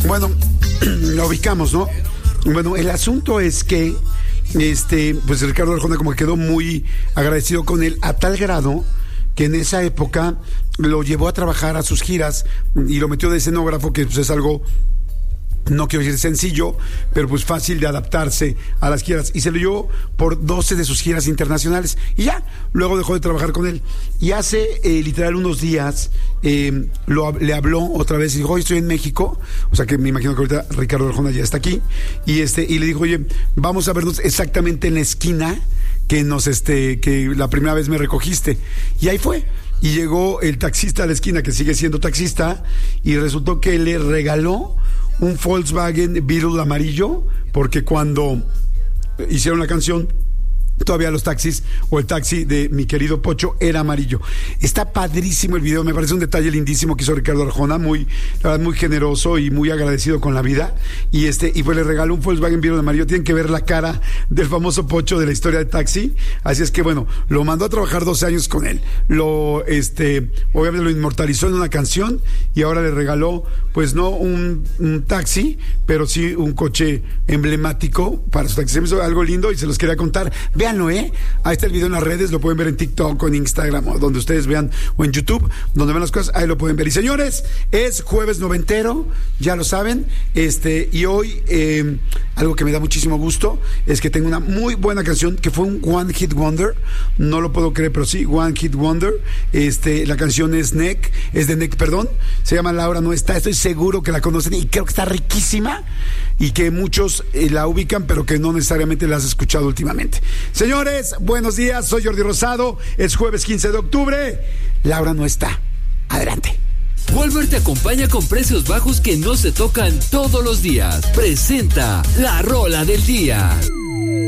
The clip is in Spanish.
Bueno, la ubicamos, ¿no? Bueno, el asunto es que pues Ricardo Arjona como que quedó muy agradecido con él a tal grado que en esa época lo llevó a trabajar a sus giras y lo metió de escenógrafo, que pues es algo, no quiero decir sencillo, pero pues fácil de adaptarse a las giras, y se lo llevó por 12 de sus giras internacionales y ya, luego dejó de trabajar con él. Y hace literal unos días le habló otra vez y dijo: oye, estoy en México, o sea que me imagino que ahorita Ricardo Arjona ya está aquí, y le dijo: oye, vamos a vernos exactamente en la esquina que la primera vez me recogiste. Y ahí fue. Y llegó el taxista a la esquina, que sigue siendo taxista, y resultó que le regaló un Volkswagen Beetle amarillo, porque cuando hicieron la canción todavía los taxis, o el taxi de mi querido Pocho, era amarillo. Está padrísimo el video, me parece un detalle lindísimo que hizo Ricardo Arjona, muy, la verdad, muy generoso y muy agradecido con la vida, y pues le regaló un Volkswagen Beetle amarillo. Tienen que ver la cara del famoso Pocho de la historia del taxi. Así es que bueno, lo mandó a trabajar 12 años con él, obviamente lo inmortalizó en una canción, y ahora le regaló, pues no un taxi, pero sí un coche emblemático para su taxi. Se me hizo algo lindo y se los quería contar. Véanlo, ahí está el video en las redes, lo pueden ver en TikTok o en Instagram, o donde ustedes vean, o en YouTube, donde ven las cosas, ahí lo pueden ver. Y señores, es jueves noventero, ya lo saben, y hoy algo que me da muchísimo gusto es que tengo una muy buena canción que fue un One Hit Wonder, no lo puedo creer, pero sí, One Hit Wonder. La canción es de Neck, se llama Laura no está, estoy seguro que la conocen y creo que está riquísima, y que muchos la ubican, pero que no necesariamente la has escuchado últimamente. Señores, buenos días, soy Jordi Rosado, es jueves 15 de octubre, Laura no está, adelante. Walmart te acompaña con precios bajos que no se tocan todos los días. Presenta la rola del día.